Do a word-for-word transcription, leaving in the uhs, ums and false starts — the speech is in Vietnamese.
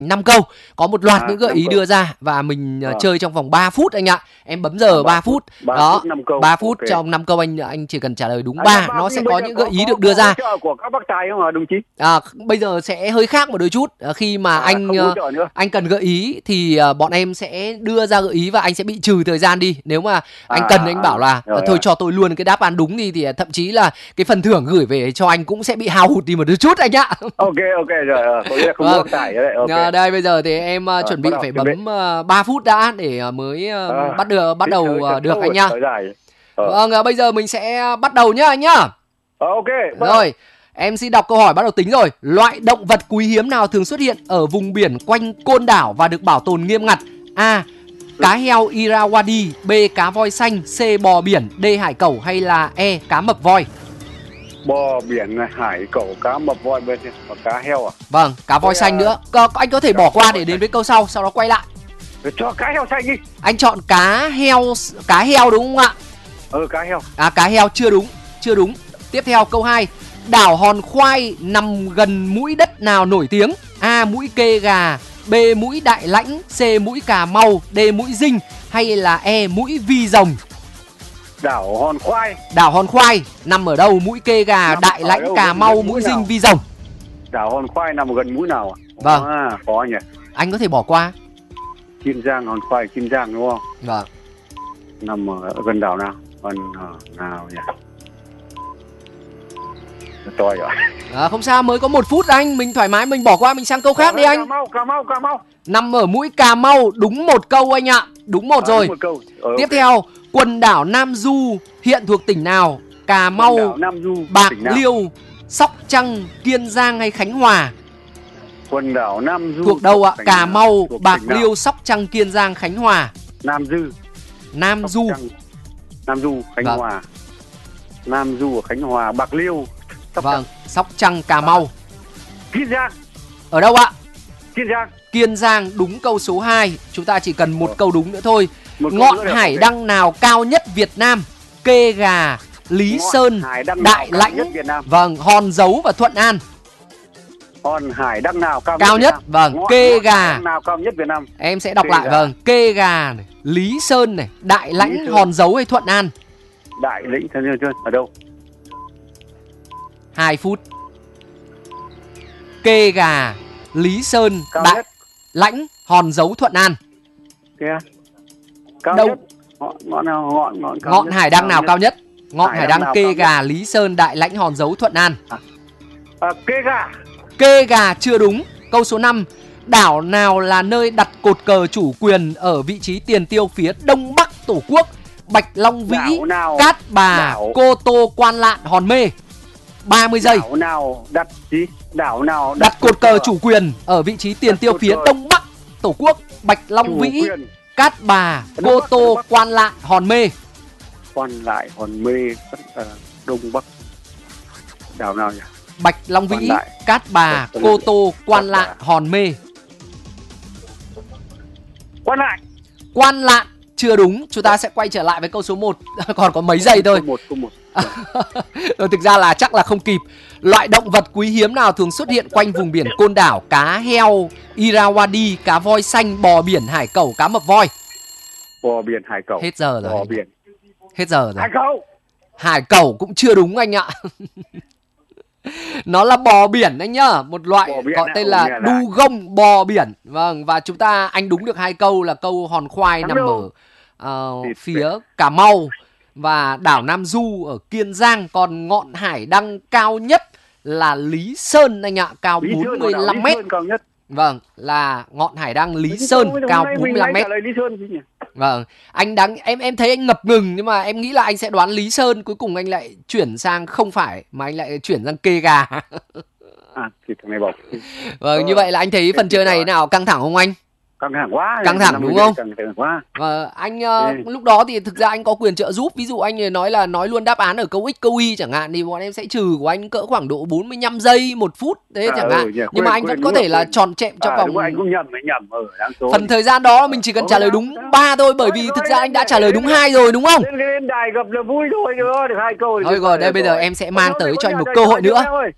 năm câu, có một loạt À, những gợi năm ý câu. đưa ra và mình Ờ. chơi trong vòng ba phút anh ạ. Em bấm giờ À, ba ba phút. ba Đó, phút, năm câu. ba phút Ok. trong năm câu anh anh chỉ cần trả lời đúng À, ba, ba nó phút, sẽ bây có giờ những gợi ý có- được đưa có ra. hỗ trợ của các bác tài không hả đồng chí? À, bây giờ sẽ hơi khác một đôi chút. À, khi mà À, anh không hỗ ờ, trợ nữa. anh cần gợi ý thì ờ, bọn em sẽ đưa ra gợi ý và anh sẽ bị trừ thời gian đi. Nếu mà anh À, cần à, anh à. bảo là Rồi, ờ, thôi rồi. cho tôi luôn cái đáp án đúng đi thì thậm chí là cái phần thưởng gửi về cho anh cũng sẽ bị hao hụt đi một đôi chút anh ạ. Ok ok rồi, rồi. Có nghĩa là không Vâng. có bác tài đấy. Ok. À, đây bây giờ thì em ờ, Rồi, chuẩn bị bắt đầu, phải chuẩn bị. bấm uh, ba phút đã để ờ, mới ờ, À, bắt được bắt hít đầu hơi ờ, thật được sâu anh rồi, nhá. thở dài. Ờ. Vâng, ờ, bây giờ mình sẽ bắt đầu nhá anh nhá. Ờ, ok. bắt đầu. Rồi, em xin đọc câu hỏi bắt đầu tính rồi. Loại động vật quý hiếm nào thường xuất hiện ở vùng biển quanh Côn Đảo và được bảo tồn nghiêm ngặt? A. Cá heo Irrawaddy. B. Cá voi xanh. C. Bò biển. D. Hải cẩu. Hay là E. Cá mập voi? Bò biển này, hải cẩu, cá mập voi bên kia, và cá heo à? Vâng, cá voi Tôi, xanh à, nữa. Có, anh có thể cá bỏ qua voi để đến xanh. với câu sau, sau đó quay lại. Rồi cho cá heo xanh đi. Anh chọn cá heo, cá heo đúng không ạ? Ừ, cá heo. À, cá heo chưa đúng, chưa đúng. Tiếp theo câu hai. Đảo Hòn Khoai nằm gần mũi đất nào nổi tiếng? A. Mũi Kê Gà. B. Mũi Đại Lãnh. C. Mũi Cà Mau. D. Mũi Dinh. Hay là E. Mũi Vi Rồng? Đảo Hòn Khoai. Đảo Hòn Khoai nằm ở đâu? Mũi Kê Gà, Nằm Đại ở Lãnh, đâu? Cà Gần- Mau, gần Mũi mũi Dinh, nào? Vi Rồng. Đảo Hòn Khoai nằm gần mũi nào à? Vâng. À, khó nhỉ. Anh có thể bỏ qua. Kiên Giang, Hòn Khoai, Kiên Giang đúng không? Vâng. Nằm ở gần đảo nào? Gần ở nào nhỉ? Tôi rồi. À, không sao, mới có một phút anh, mình thoải mái, mình bỏ qua, mình sang câu khác đi Cà anh. Mau, Cà Mau, Cà Mau. Nằm ở mũi Cà Mau, đúng một câu anh ạ. Đúng một À, rồi. đúng một câu. Ờ, Tiếp ok. theo, quần đảo Nam Du hiện thuộc tỉnh nào? Cà Quần Mau, đảo Nam Du, Bạc tỉnh nào? Liêu, Sóc Trăng, Kiên Giang hay Khánh Hòa? Quần đảo Nam Du Thuộc đâu ạ? tỉnh Cà nào? Mau, Thuộc Bạc tỉnh nào? Liêu, Sóc Trăng, Kiên Giang, Khánh Hòa. Nam Dư. Nam Sóc Du. Trăng. Nam Du, Khánh Vâng. Hòa. Nam Du ở Khánh Hòa, Bạc Liêu. Sóc Vâng, Trăng. Sóc Trăng, Cà Mau. Kiên Giang. Ở đâu ạ? Kiên Giang. Kiên Giang, đúng câu số hai. Chúng ta chỉ cần một Ờ. câu đúng nữa thôi. Một câu Ngọn nữa là hải ok. đăng nào cao nhất Việt Nam? Kê Gà, Lý Ngọn Sơn, hải đăng Đại nào cao nhất Lãnh, Việt Nam? vâng, Hòn Dấu và Thuận An. Hòn hải đăng nào cao, Cao nhất, nhất, Việt Nam? vâng, Ngọn- Kê ngọn Gà. hải đăng nào cao nhất Việt Nam? Em sẽ đọc Kê lại, Gà. vâng. Kê Gà này, Lý Sơn này, Đại Lãnh, Lý Sơn. Hòn Dấu hay Thuận An? Đại Lĩnh thân chưa chưa? Ở đâu? Hai phút. Kê Gà, Lý Sơn, Cao Đại nhất. Lãnh, Hòn Dấu, Thuận An. Kia. Cao Đâu? nhất. Ngọn ngọn nào ngọn ngọn cao Ngọn nhất, hải đăng nào cao nhất? Ngọn Hải hải đăng đăng nào Kê cao Gà, Lý Sơn, Đại Lãnh, Hòn Dấu, Thuận An. À, Kê Gà. Kê Gà chưa đúng. Câu số năm. Đảo nào là nơi đặt cột cờ chủ quyền ở vị trí tiền tiêu phía đông bắc Tổ quốc? Bạch Long Vĩ, Đảo nào? Cát Bà, Đảo. Cô Tô, Quan Lạn, Hòn Mê. ba mươi giây. Đảo nào đặt gì? Đảo nào Đặt cột cờ chủ quyền ở vị trí tiền Đặt tiêu cột phía cờ. đông bắc Tổ quốc? Bạch Long chủ Vĩ, quyền. Cát Bà, Đông Cô Bắc, Tô, Đông Bắc. Quan Lạn, Hòn Mê. Quan lại Hòn Mê, uh, Đông Bắc. Đảo nào nhỉ? Bạch Long Quan Vĩ, Lại. Cát Bà, Quan Cô Lại. Tô, Quan Cát Lạn, Bà. Hòn Mê. Quan lại. Quan Lạn chưa đúng. Chúng ta sẽ quay trở lại với câu số một. Còn có mấy giây thôi. Câu một, câu một. Rồi, thực ra là chắc là không kịp. Loại động vật quý hiếm nào thường xuất hiện quanh vùng biển Côn Đảo? Cá heo Irrawaddy, cá voi xanh, bò biển, hải cẩu, cá mập voi. Bò biển, hải cẩu. Hết giờ rồi. Bò biển. Hết giờ rồi. Hải cẩu. Hải cẩu cũng chưa đúng anh ạ. Nó là bò biển anh nhá. Một loại Bò biển gọi nào? tên là Nghe lại. dugong bò biển. Vâng, và chúng ta anh đúng được hai câu là câu Hòn Khoai Thắng nằm đâu? ở uh, Thịt phía Cà Mau và đảo Nam Du ở Kiên Giang. Còn ngọn hải đăng cao nhất là Lý Sơn anh ạ, cao Lý Sơn, bốn mươi đảo lăm Lý mét. Sơn cao nhất. Vâng, là ngọn hải đăng Lý Lý Sơn Sơn, cao hôm nay bốn mình mươi lăm hay mét. trả lời Lý Sơn chứ nhỉ? Vâng, anh đáng em em thấy anh ngập ngừng nhưng mà em nghĩ là anh sẽ đoán Lý Sơn, cuối cùng anh lại chuyển sang không phải mà anh lại chuyển sang Kê Gà. À, thì thằng này bảo Vâng, Ờ, như vậy là anh thấy phần chơi này rồi. nào căng thẳng không anh? căng thẳng quá. Căng thẳng Năm đúng mươi không? Căng thẳng quá. Và anh uh, Ừ. lúc đó thì thực ra anh có quyền trợ giúp. Ví dụ anh nói là nói luôn đáp án ở câu X, câu Y chẳng hạn, thì bọn em sẽ trừ của anh cỡ khoảng độ bốn mươi lăm giây, một phút thế À, chẳng ừ, hạn. nhỉ, Nhưng quên, mà anh quên, vẫn đúng có rồi, thể là quên. tròn trệm trong À, vòng đúng rồi, anh cũng nhầm, mới nhầm ở đáng số. phần thời gian đó mình chỉ cần Ờ, trả lời đó, đúng đó. ba thôi, bởi vì Rồi, thực rồi, ra anh đã rồi, trả lời rồi, đúng rồi. hai rồi đúng không? Lên lên đài gặp là vui thôi nữa, được hai câu thì Thôi tuyệt rồi, vời đây bây giờ rồi. em sẽ mang Thôi, tới thôi, cho anh thôi, một thôi, cơ thôi, hội thôi, nữa. thôi.